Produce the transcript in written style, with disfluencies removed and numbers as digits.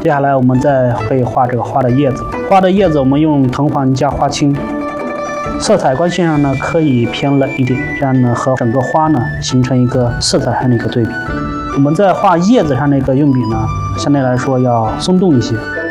接下来我们再会画这个花的叶子。花的叶子我们用藤黄加花青，色彩光线上呢可以偏冷一点，这样呢和整个花呢形成一个色彩上的一个对比。我们在画叶子上的一个用笔呢，相对来说要松动一些。